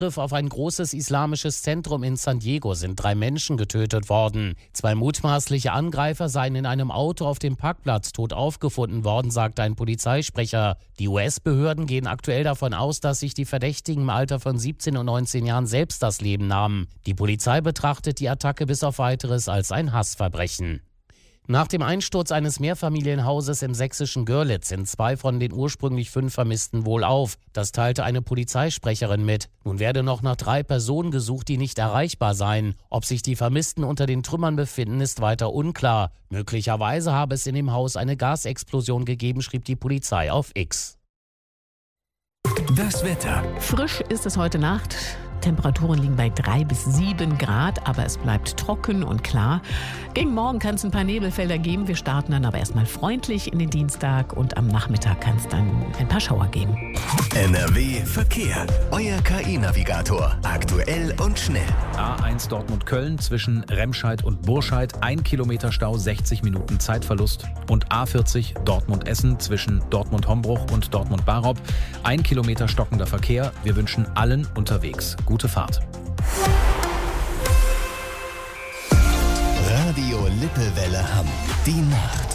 Auf ein großes islamisches Zentrum in San Diego sind 3 Menschen getötet worden. 2 mutmaßliche Angreifer seien in einem Auto auf dem Parkplatz tot aufgefunden worden, sagt ein Polizeisprecher. Die US-Behörden gehen aktuell davon aus, dass sich die Verdächtigen im Alter von 17 und 19 Jahren selbst das Leben nahmen. Die Polizei betrachtet die Attacke bis auf Weiteres als ein Hassverbrechen. Nach dem Einsturz eines Mehrfamilienhauses im sächsischen Görlitz sind 2 von den ursprünglich 5 Vermissten wohlauf. Das teilte eine Polizeisprecherin mit. Nun werde noch nach 3 Personen gesucht, die nicht erreichbar seien. Ob sich die Vermissten unter den Trümmern befinden, ist weiter unklar. Möglicherweise habe es in dem Haus eine Gasexplosion gegeben, schrieb die Polizei auf X. Das Wetter. Frisch ist es heute Nacht. Temperaturen liegen bei 3 bis 7 Grad, aber es bleibt trocken und klar. Gegen Morgen kann es ein paar Nebelfelder geben. Wir starten dann aber erstmal freundlich in den Dienstag und am Nachmittag kann es dann ein paar Schauer geben. NRW Verkehr. Euer KI-Navigator. Aktuell und schnell. A1 Dortmund-Köln zwischen Remscheid und Burscheid. 1 Kilometer Stau, 60 Minuten Zeitverlust. Und A40 Dortmund-Essen zwischen Dortmund-Hombruch und Dortmund-Barob. 1 Kilometer stockender Verkehr. Wir wünschen allen unterwegs gute Fahrt. Radio Lippewelle Hamm. Die Nacht.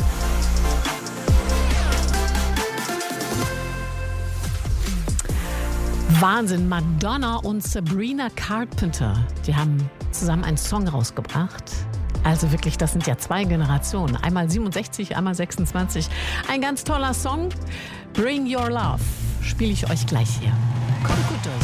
Wahnsinn, Madonna und Sabrina Carpenter, die haben zusammen einen Song rausgebracht. Also wirklich, das sind ja 2 Generationen. Einmal 67, einmal 26. Ein ganz toller Song. Bring Your Love spiele ich euch gleich hier. Kommt gut durch.